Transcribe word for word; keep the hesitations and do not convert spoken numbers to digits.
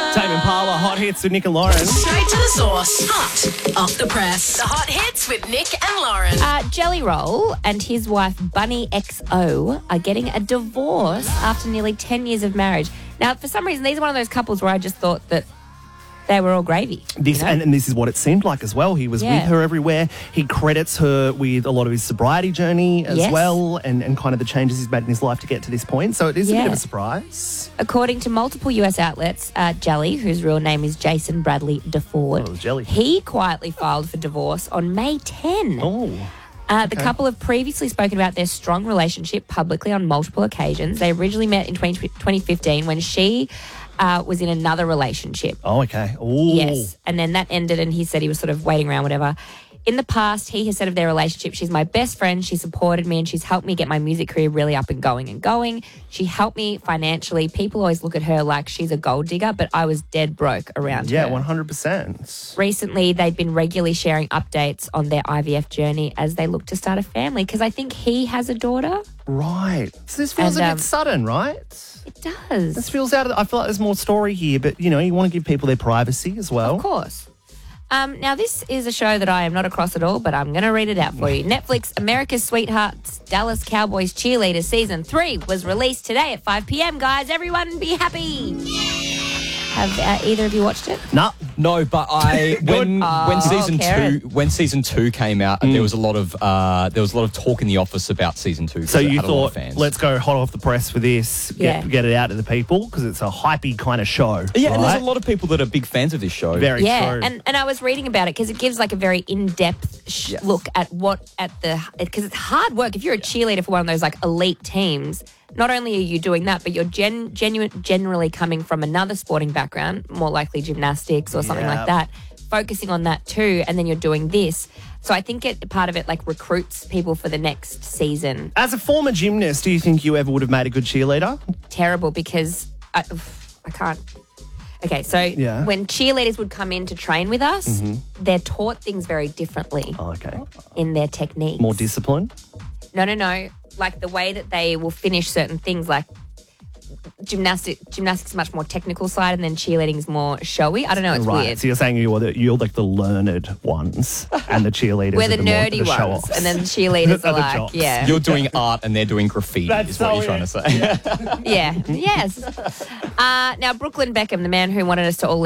Tame Impala, Hot Hits with Nick and Lauren. Straight to the source. Hot off the press. The Hot Hits with Nick and Lauren. Uh, Jelly Roll and his wife Bunny X O are getting a divorce after nearly ten years of marriage. Now, for some reason, these are one of those couples where I just thought that they were all gravy. This you know? and, and this is what it seemed like as well. He was Yeah. with her everywhere. He credits her with a lot of his sobriety journey as Yes. well, and, and kind of the changes he's made in his life to get to this point. So it is a bit Yeah. of a surprise. According to multiple U S outlets, uh, Jelly, whose real name is Jason Bradley DeFord, Oh, Jelly. he quietly filed for divorce on May tenth. Oh, Uh, the couple have previously spoken about their strong relationship publicly on multiple occasions. They originally met in twenty fifteen when she uh, was in another relationship. oh, okay. Ooh. Yes. And then that ended and he said he was sort of waiting around, whatever. In the past, he has said of their relationship, she's my best friend, she supported me and she's helped me get my music career really up and going and going. She helped me financially. People always look at her like she's a gold digger, but I was dead broke around Yeah, her. one hundred percent. Recently, they'd been regularly sharing updates on their I V F journey as they look to start a family because I think he has a daughter. Right. So this feels And, a um, bit sudden, right? It does. This feels out of the, I feel like there's more story here, but, you know, you want to give people their privacy as well. Of course. Um, now, this is a show that I am not across at all, but I'm going to read it out for you. Netflix America's Sweethearts Dallas Cowboys Cheerleaders Season three was released today at five p.m, guys. Everyone be happy. Have uh, either of you watched it? Nah. No, but I when Oh, when season Karen. two when season two came out, there was a lot of uh, there was a lot of talk in the office about season two. 'cause So it you had a lot of thought, fans. let's go hot off the press for this, get, Yeah. get it out to the people, because it's a hypey kind of show. yeah, and right? there's a lot of people that are big fans of this show. Very Yeah, true. and, and I was reading about it because it gives like a very in-depth sh- Yes. look at what at the because it's hard work. If you're a cheerleader for one of those like elite teams, not only are you doing that, but you're gen- genuine generally coming from another sporting background, more likely gymnastics or something Yeah. like that, focusing on that too, and then you're doing this. So I think it part of it like recruits people for the next season. As a former gymnast, do you think you ever would have made a good cheerleader? Terrible because I, I can't. Okay, so Yeah. when cheerleaders would come in to train with us, they're taught things very differently Oh, okay. in their technique. More discipline? No, no, no. Like the way that they will finish certain things, like gymnastic, gymnastics is much more technical side, and then cheerleading is more showy. I don't know. It's right. weird. So you're saying you're, the, you're like the learned ones, and the cheerleaders We're are the the, more, nerdy the show ones, offs. and then the cheerleaders Are are the like, jocks. yeah, You're doing art and they're doing graffiti. That's is what so you're trying it. to say. yeah, yes. Uh, now, Brooklyn Beckham, the man who wanted us to all